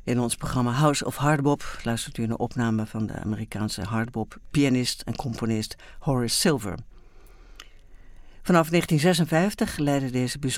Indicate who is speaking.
Speaker 1: In ons programma House of Hardbop luistert u naar opname van de Amerikaanse hardbop-pianist en componist Horace Silver. Vanaf 1956 leidde deze